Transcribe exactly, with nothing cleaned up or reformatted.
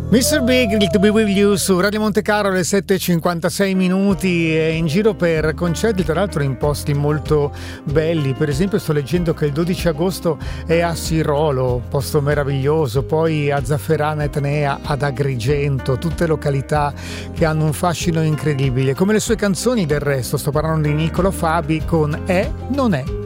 mister Big, il To Be With You su Radio Monte Carlo alle sette e cinquantasei minuti, e in giro per concerti, tra l'altro in posti molto belli. Per esempio sto leggendo che il dodici agosto è a Sirolo, posto meraviglioso, poi a Zafferana Etnea, ad Agrigento, tutte località che hanno un fascino incredibile, come le sue canzoni del resto. Sto parlando di Niccolo Fabi con È, non è.